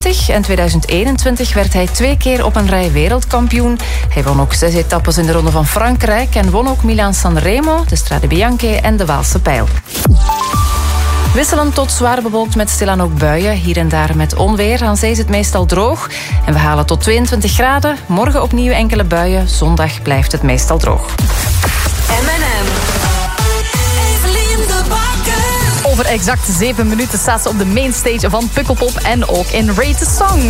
En 2021 werd hij 2 keer op een rij wereldkampioen. Hij won ook 6 etappes in de Ronde van Frankrijk en won ook Milaan-Sanremo, de Strade Bianche en de Waalse Pijl. Wisselend tot zwaar bewolkt met stilaan ook buien. Hier en daar met onweer. Aan zee is het meestal droog. En we halen tot 22 graden. Morgen opnieuw enkele buien. Zondag blijft het meestal droog. M&M. Evelien de Bakker. Over exact 7 minuten staat ze op de mainstage van Pukkelpop en ook in Rate the Song.